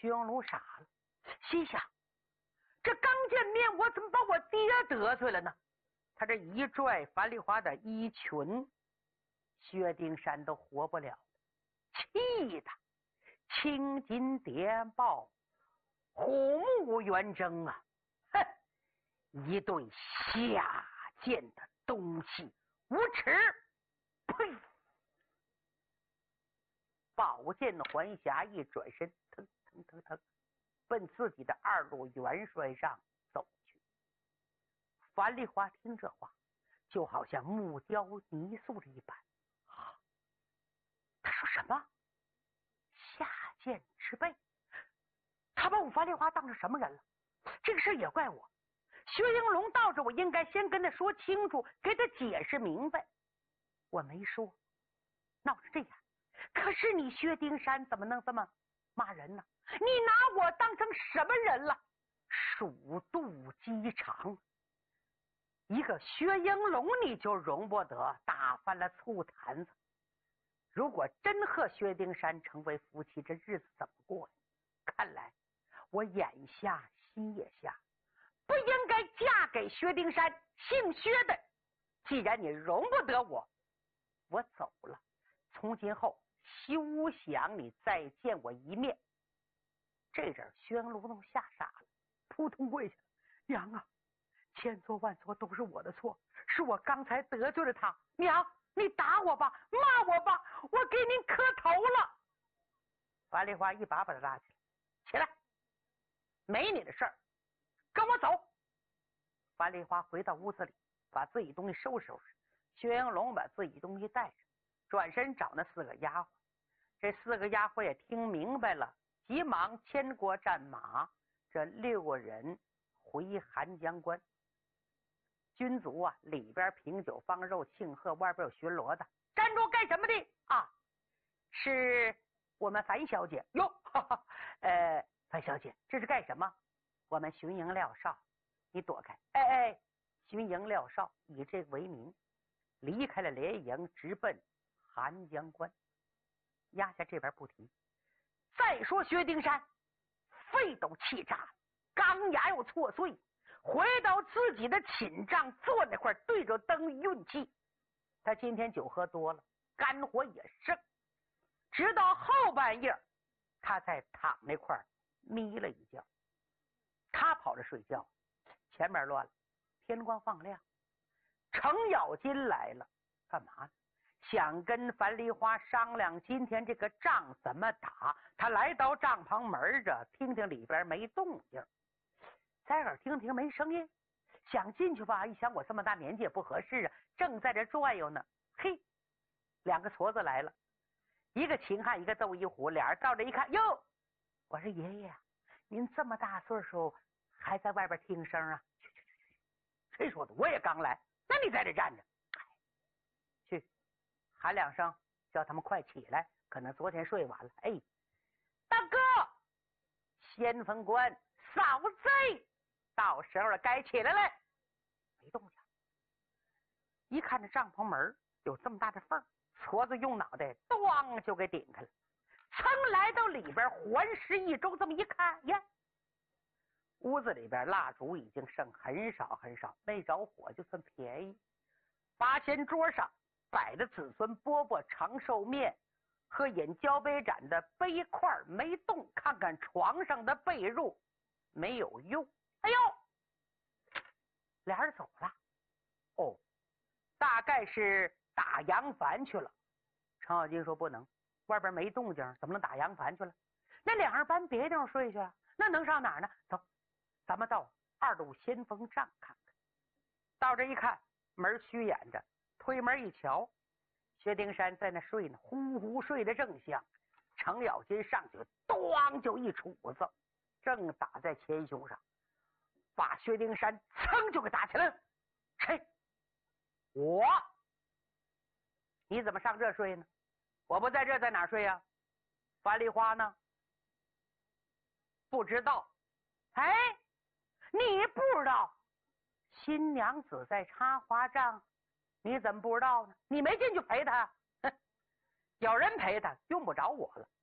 薛英龙傻了，心想：这刚见面，我怎么把我爹得罪了呢？他这一拽樊梨花的衣裙，薛丁山都活不了了，气的青筋叠爆，虎目圆睁啊！哼，一对下贱的东西，无耻！呸！宝剑还匣一转身，腾腾腾腾，奔自己的二路元帅上走去。樊梨花听这话，就好像木雕泥塑了一般。啊！他说什么？下贱之辈！他把我樊梨花当成什么人了？这个事也怪我。薛英龙到这，我应该先跟他说清楚，给他解释明白。我没说，闹成这样。可是你薛丁山怎么能这么骂人呢？你拿我当成什么人了？鼠肚鸡肠！一个薛英龙你就容不得，打翻了醋坛子。如果真和薛丁山成为夫妻，这日子怎么过呀？看来我眼下心也下，不应该嫁给薛丁山，姓薛的。既然你容不得我，我走了。从今后休想你再见我一面。这阵薛英龙都吓傻了，扑通跪下了：娘啊，千错万错都是我的错，是我刚才得罪了他。娘，你打我吧，骂我吧，我给您磕头了。樊梨花一把把他拉起来：起来，没你的事儿，跟我走。樊梨花回到屋子里，把自己东西收拾收拾。薛英龙把自己东西带上，转身找那4个丫鬟。这4个丫鬟也听明白了，急忙牵过战马，这6个人回寒江关。军卒啊，里边品酒放肉庆贺，外边有巡逻的。站住，干什么的啊？是我们樊小姐哟。哈哈，樊小姐，这是干什么？我们巡营廖少，你躲开。巡营廖少以这个为名，离开了连营，直奔寒江关。压下这边不提。再说薛丁山肺都气炸了，钢牙又挫碎，回到自己的寝帐，坐那块对着灯运气。他今天酒喝多了，肝火也盛，直到后半夜他才躺那块眯了一觉。他跑着睡觉，前面乱了，天光放亮，程咬金来了，干嘛呢？想跟樊梨花商量今天这个仗怎么打。他来到帐篷门着，听听里边没动静，在耳听听没声音，想进去吧，一想我这么大年纪也不合适啊，正在这转悠呢。嘿，2个矬子来了，一个秦汉，一个窦一虎，俩人到这一看，哟，我说爷爷，您这么大岁数还在外边听声啊？去，谁说的？我也刚来。那你在这站着，去喊2声，叫他们快起来，可能昨天睡晚了。大哥，先锋官扫贼，到时候了，该起来了。没动静。一看这帐篷门有这么大的缝，矬子用脑袋咣就给顶开了，噌来到里边，环视一周，这么一看呀，屋子里边蜡烛已经剩很少很少，没着火就算便宜。八仙桌上摆的子孙饽饽长寿面和饮交杯盏的杯块没动，看看床上的被褥没有用。哎呦，俩人走了。哦，大概是打杨帆去了。程咬金说不能，外边没动静，怎么能打杨帆去了？那2人搬别地方睡去啊？那能上哪儿呢？走，咱们到2路先锋帐看看。到这一看，门虚掩着，推门一瞧，薛丁山在那睡呢，呼呼睡得正香。程咬金上去咣就一杵子，正打在前胸上，把薛丁山噌就给打起来了。谁？我。你怎么上这睡呢？我不在这，在哪睡呀？樊梨花呢？不知道。你不知道新娘子在插花帐，你怎么不知道呢？你没进去陪她？有人陪她，用不着我了。